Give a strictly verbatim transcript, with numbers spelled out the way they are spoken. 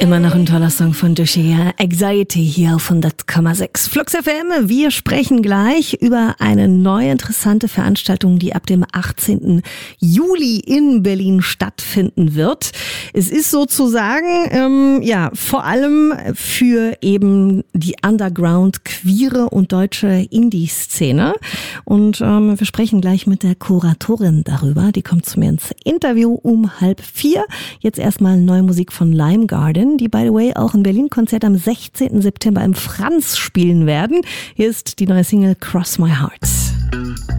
Immer noch ein toller Song von Dushiya, Anxiety hier auf hundert Komma sechs. Flux F M, wir sprechen gleich über eine neue interessante Veranstaltung, die ab dem achtzehnten Juli in Berlin stattfinden wird. Es ist sozusagen, ähm, ja, vor allem für eben die Underground, queere und deutsche Indie-Szene. Und ähm, wir sprechen gleich mit der Kuratorin darüber. Die kommt zu mir ins Interview um halb vier. Jetzt erstmal neue Musik von Lime Garden, die by the way auch ein Berlin-Konzert am sechzehnten September im Franz spielen werden. Hier ist die neue Single Cross My Heart.